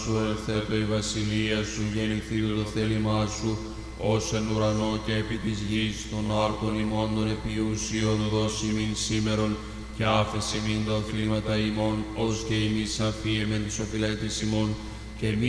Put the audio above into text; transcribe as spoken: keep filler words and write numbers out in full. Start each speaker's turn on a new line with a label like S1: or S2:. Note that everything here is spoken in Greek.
S1: σου, ερθέτω η βασιλεία σου, γεννηθήτω το θέλημά σου, ως εν ουρανό και επί της γης, των άρτων ημών των επιούσιων δώσει μην σήμερον, και άφεση μην τα οφείλματα ημών, ως και εμείς αφίεμεν τους οφειλέτης ημών, και μη